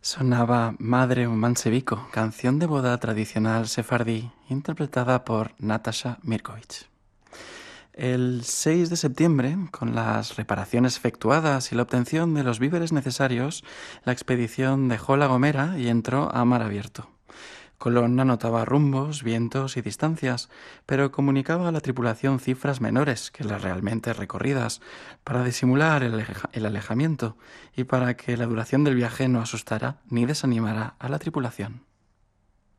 Sonaba Madre un Mansevico, canción de boda tradicional sefardí, interpretada por Natasha Mirkovic. El 6 de septiembre, con las reparaciones efectuadas y la obtención de los víveres necesarios, la expedición dejó La Gomera y entró a mar abierto. Colón anotaba rumbos, vientos y distancias, pero comunicaba a la tripulación cifras menores que las realmente recorridas, para disimular el alejamiento y para que la duración del viaje no asustara ni desanimara a la tripulación.